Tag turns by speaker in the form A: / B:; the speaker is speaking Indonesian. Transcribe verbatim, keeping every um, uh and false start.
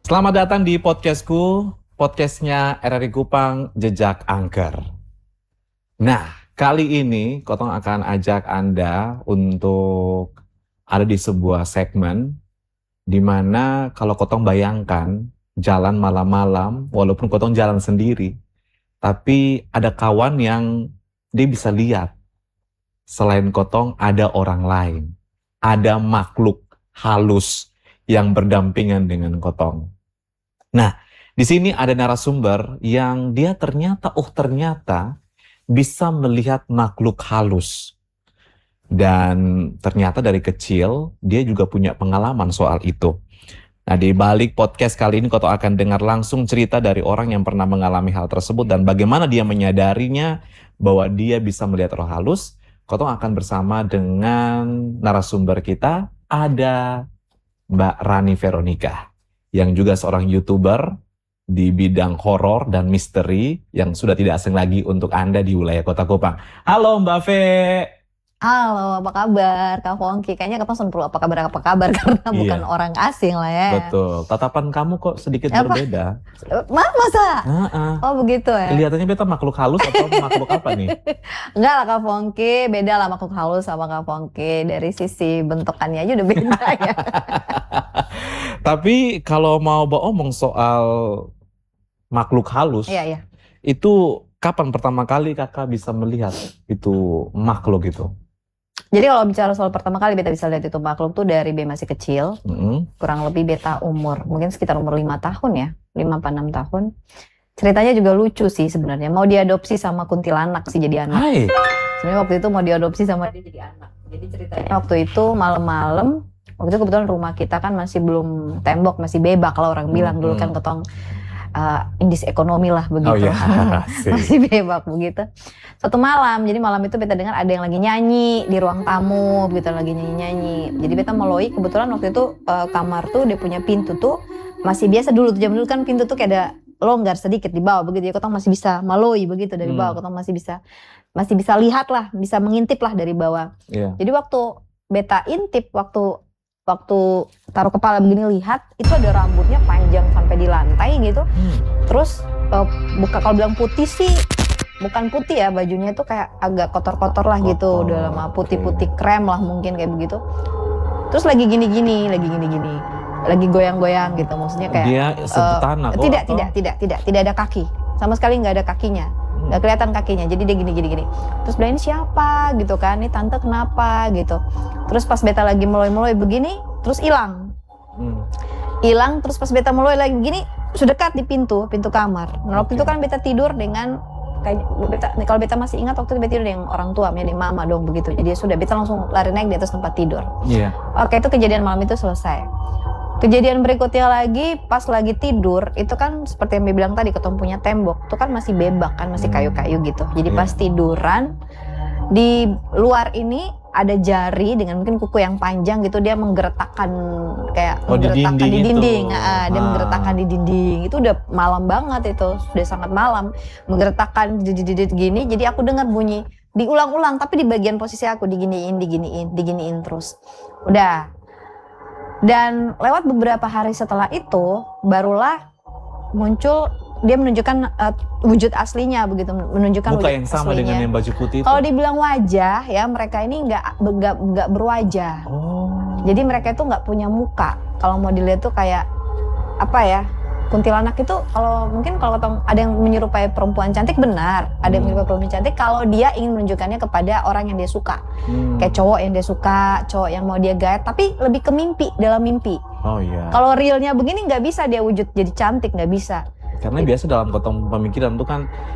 A: Selamat datang di podcastku, podcastnya R R I Kupang Jejak Angker. Nah, kali ini Kotong akan ajak Anda untuk ada di sebuah segmen di mana kalau Kotong bayangkan jalan malam-malam, walaupun Kotong jalan sendiri, tapi ada kawan yang dia bisa lihat selain Kotong ada orang lain, ada makhluk halus yang berdampingan dengan Kotong. Nah, di sini ada narasumber yang dia ternyata, oh ternyata bisa melihat makhluk halus. Dan ternyata dari kecil dia juga punya pengalaman soal itu. Nah, di balik podcast kali ini Kotong akan dengar langsung cerita dari orang yang pernah mengalami hal tersebut dan bagaimana dia menyadarinya bahwa dia bisa melihat roh halus. Kotong akan bersama dengan narasumber kita, ada Mbak Rani Veronica, yang juga seorang YouTuber di bidang horor dan misteri yang sudah tidak asing lagi untuk Anda di wilayah Kota Kupang. Halo Mbak Ve.
B: Halo, apa kabar Kak Fongki? Kayaknya Kak perlu apa kabar apa kabar karena
A: Iya.
B: bukan orang asing lah ya.
A: Betul, tatapan kamu kok sedikit
B: Apa?
A: berbeda.
B: Ma, masa?
A: Heeh.
B: Oh begitu ya?
A: Kelihatannya beta makhluk halus atau makhluk apa nih?
B: Enggak lah Kak Fongki, beda lah makhluk halus sama Kak Fongki. Dari sisi bentukannya aja udah beda ya.
A: Tapi kalau mau ngomong soal makhluk halus,
B: Iya, iya.
A: itu kapan pertama kali kakak bisa melihat itu makhluk itu?
B: Jadi kalau bicara soal pertama kali beta bisa lihat itu makhluk tuh dari beta masih kecil.
A: Mm-hmm.
B: Kurang lebih beta umur, mungkin sekitar umur lima tahun ya. lima atau enam tahun. Ceritanya juga lucu sih sebenarnya. Mau diadopsi sama kuntilanak sih jadi anak.
A: Hai.
B: Sebenarnya waktu itu mau diadopsi sama dia jadi anak. Jadi ceritanya waktu itu malam-malam, waktu itu kebetulan rumah kita kan masih belum tembok, masih bebak kalau orang bilang dulu kan Kotong uh, indis ekonomi lah begitu.
A: Oh iya.
B: Masih bebak begitu. Suatu malam, jadi malam itu beta dengar ada yang lagi nyanyi di ruang tamu, begitu lagi nyanyi-nyanyi. Jadi beta meloi, kebetulan waktu itu uh, kamar tuh dia punya pintu tuh masih biasa dulu tuh, jam dulu kan pintu tuh kayak ada longgar sedikit di bawah begitu ya. Kotong masih bisa meloi begitu dari bawah, Kotong masih bisa masih bisa lihat lah, bisa mengintip lah dari bawah.
A: Yeah.
B: Jadi waktu beta intip, waktu waktu taruh kepala begini lihat, itu ada rambutnya panjang sampai di lantai gitu.
A: Hmm.
B: Terus uh, buka kalau bilang putih sih bukan putih ya, bajunya tuh kayak agak kotor-kotor lah gitu,
A: Oh,
B: udah lama putih-putih krem lah mungkin kayak begitu. Terus lagi gini-gini, lagi gini-gini, lagi goyang-goyang gitu, maksudnya kayak
A: dia sentuh tanah
B: uh,
A: kok,
B: tidak,
A: atau?
B: tidak, tidak, tidak, tidak ada kaki, sama sekali nggak ada kakinya, nggak kelihatan kakinya. Jadi dia gini-gini-gini. Terus bilang ini siapa gitu kan, ini tante kenapa gitu. Terus pas beta lagi meloi-meloi begini, terus hilang, hilang. Hmm. Terus pas beta meloi lagi begini, sudah dekat di pintu, pintu kamar. Nah, waktu
A: Okay.
B: itu kan beta tidur dengan kayak beta, kalau beta masih ingat waktu itu beta tidur dengan orang tua, ya, dengan mama dong begitu. Jadi sudah beta langsung lari naik di atas tempat tidur.
A: Iya. Yeah.
B: Oke, itu kejadian malam itu selesai. Kejadian berikutnya lagi pas lagi tidur itu kan seperti yang bilang tadi, Kotong punya tembok, itu kan masih bebak kan, masih kayu-kayu gitu. Jadi
A: Yeah.
B: pas tiduran di luar ini ada jari dengan mungkin kuku yang panjang gitu, dia menggeretakkan kayak
A: Oh, di
B: menggeretakkan
A: dinding
B: di dinding,
A: itu.
B: ah, dia
A: Ah.
B: menggeretakkan di dinding. Itu udah malam banget itu, sudah sangat malam, menggeretakkan didit gini. Jadi aku dengar bunyi diulang-ulang, tapi di bagian posisi aku diginiin, diginiin, diginiin terus. Udah. Dan lewat beberapa hari setelah itu, barulah muncul dia menunjukkan uh, wujud aslinya begitu, menunjukkan
A: Muka
B: wujud
A: yang sama
B: aslinya.
A: dengan yang baju putih itu.
B: Kalau dibilang wajah ya, mereka ini nggak nggak nggak berwajah.
A: Oh.
B: Jadi mereka itu nggak punya muka. Kalau mau dilihat tuh kayak apa ya? Kuntilanak itu kalau mungkin kalau ada yang menyerupai perempuan cantik, benar. Ada yang
A: Hmm.
B: menyerupai perempuan cantik kalau dia ingin menunjukkannya kepada orang yang dia suka.
A: Hmm.
B: Kayak cowok yang dia suka, cowok yang mau dia gayat, tapi lebih ke mimpi, dalam mimpi.
A: Oh iya.
B: Kalau realnya begini nggak bisa dia wujud jadi cantik, nggak bisa.
A: Karena biasa dalam Kotong pemikiran tuh kan